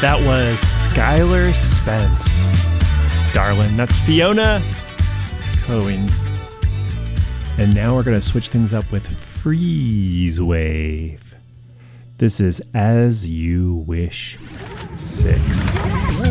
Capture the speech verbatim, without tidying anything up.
That was Skylar Spence. Darling, that's Fiona Cohen. And now we're going to switch things up with Freeze Wave. This is As You Wish six.